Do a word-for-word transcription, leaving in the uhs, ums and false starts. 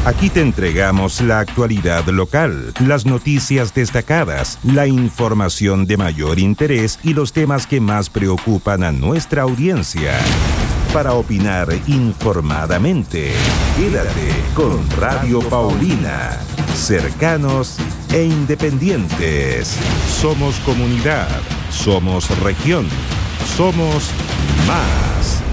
Aquí te entregamos la actualidad local, las noticias destacadas, la información de mayor interés y los temas que más preocupan a nuestra audiencia. Para opinar informadamente, quédate con Radio Paulina. Cercanos e independientes. Somos comunidad, somos región, somos más.